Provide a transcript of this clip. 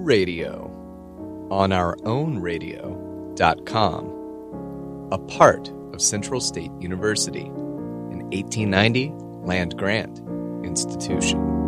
Radio on OurOwnRadio.com, a part of Central State University, an 1890 land-grant institution.